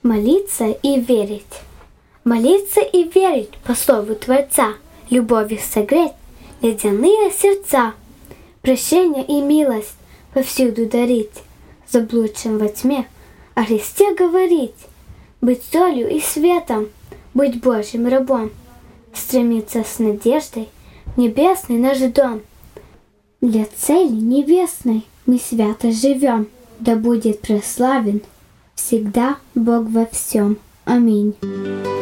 Молиться и верить. Молиться и верить по слову Творца, любовью согреть ледяные сердца, прощение и милость повсюду дарить, заблудшим во тьме о Христе говорить, быть солью и светом, быть Божьим рабом, стремиться с надеждой в небесный наш дом. Для цели небесной мы свято живем, да будет прославен всегда Бог во всем. Аминь.